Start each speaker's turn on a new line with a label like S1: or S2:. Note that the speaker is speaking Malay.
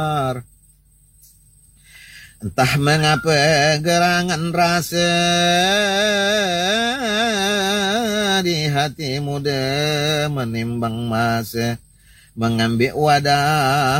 S1: Entah mengapa gerangan rasa di hati muda menimbang masa mengambil wadah